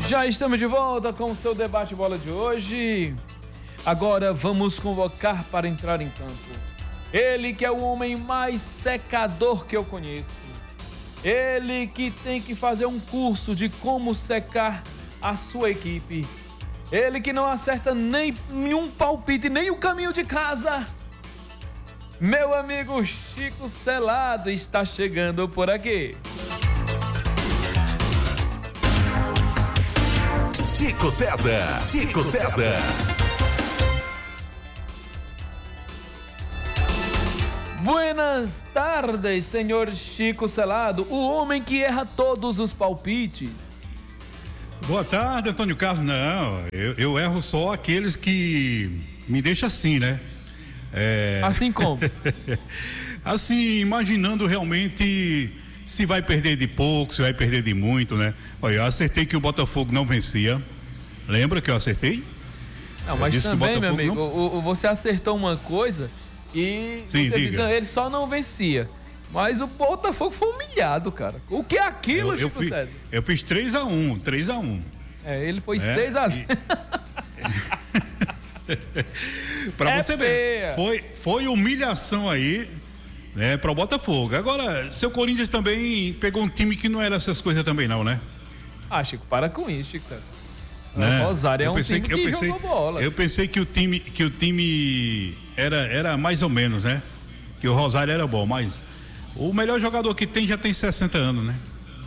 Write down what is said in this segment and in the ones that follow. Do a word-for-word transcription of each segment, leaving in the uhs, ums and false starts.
Já estamos de volta com o seu debate bola de hoje. Agora vamos convocar para entrar em campo ele que é o homem mais secador que eu conheço. Ele que tem que fazer um curso de como secar a sua equipe. Ele que não acerta nem um palpite, nem o caminho de casa. Meu amigo Chico Celado está chegando por aqui. Chico César, Chico César. Buenas tardes, senhor Chico Celado, o homem que erra todos os palpites. Boa tarde, Antônio Carlos. Não, eu, eu erro só aqueles que me deixam assim, né? É... Assim como? Assim, imaginando realmente se vai perder de pouco, se vai perder de muito, né? Olha, eu acertei que o Botafogo não vencia. Lembra que eu acertei? Não, mas eu também, meu amigo, não... o, o, você acertou uma coisa e Sim, você diga. disse, ele só não vencia. Mas o Botafogo foi humilhado, cara. O que é aquilo, eu, Chico eu fiz, César? Eu fiz três a um, três a um. É, ele foi é, seis a zero. E... pra é você feia. ver, foi, foi humilhação aí, né, para o Botafogo. Agora, seu Corinthians também pegou um time que não era essas coisas também não, né? Ah, Chico, para com isso, Chico César. Né? O Rosário é eu um pensei, time que, eu que pensei, jogou bola. Eu pensei que o time, que o time era, era mais ou menos, né? Que o Rosário era bom, mas o melhor jogador que tem já tem sessenta anos, né?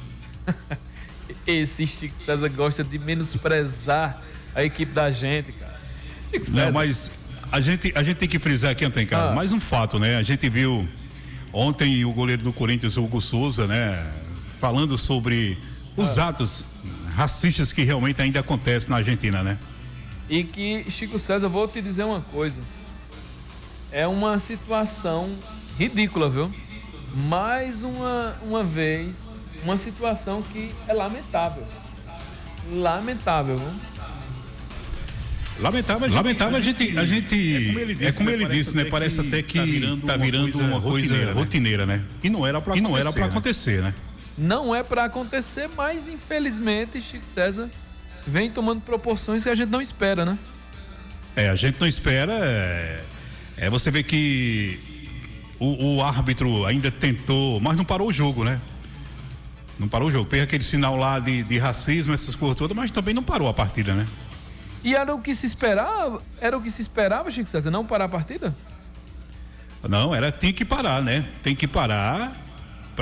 Esse Chico César gosta de menosprezar a equipe da gente, cara. Chico César. Não, mas a gente, a gente tem que frisar aqui, Antônio Carlos, Ah. mais um fato, né? A gente viu ontem o goleiro do Corinthians, o Hugo Souza, né? Falando sobre os Ah. atos racistas que realmente ainda acontecem na Argentina, né? E que, Chico César, vou te dizer uma coisa. É uma situação ridícula, viu? Mais uma, uma vez, uma situação que é lamentável. Lamentável, viu? Lamentável, lamentável a gente, a gente, é como ele disse, né? Parece até que tá virando uma coisa rotineira, né? E não era pra, e não era pra acontecer, né? Não é pra acontecer, mas infelizmente, Chico César vem tomando proporções que a gente não espera, né? É, a gente não espera. É, é você vê que o, o árbitro ainda tentou, mas não parou o jogo, né? Não parou o jogo. Fez aquele sinal lá de, de racismo, essas coisas todas, mas também não parou a partida, né? E era o que se esperava? Era o que se esperava, Chico César, não parar a partida? Não, era, tem que parar, né? Tem que parar